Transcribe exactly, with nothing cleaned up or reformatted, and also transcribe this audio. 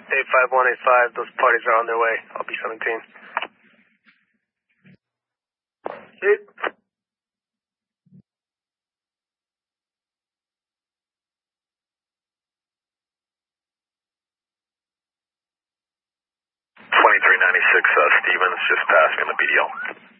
eight five one eight five, those parties are on their way. I'll be seventeen. Eight. twenty-three ninety-six, uh, Stevens, just passing the B D L.